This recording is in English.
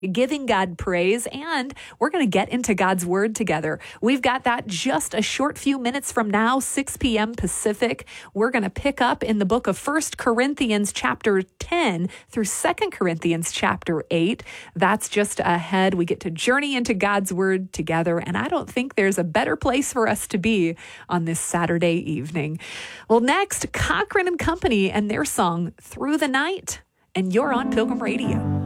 giving God praise, and we're going to get into God's Word together. We've got that just a short few minutes from now, 6 p.m. Pacific. We're going to pick up in the book of 1 Corinthians chapter 10 through 2 Corinthians chapter 8. That's just ahead. We get to journey into God's Word together, and I don't think there's a better place for us to be on this Saturday evening. Well, next, Cochran and Company and their song, Through the Night, and you're on Pilgrim Radio.